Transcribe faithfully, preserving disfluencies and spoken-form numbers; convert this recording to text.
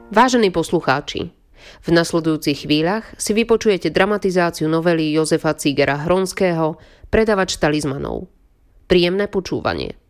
Vážení poslucháči, v nasledujúcich chvíľach si vypočujete dramatizáciu novely Jozefa Cígera Hronského Predavač talizmanov. Príjemné počúvanie.